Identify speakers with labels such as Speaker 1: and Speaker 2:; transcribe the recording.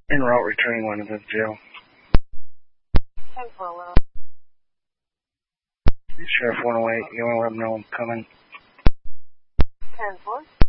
Speaker 1: En route, returning one to the jail.
Speaker 2: 10-4, well.
Speaker 1: Sheriff 108, you want to let them know I'm coming?
Speaker 2: 10-4.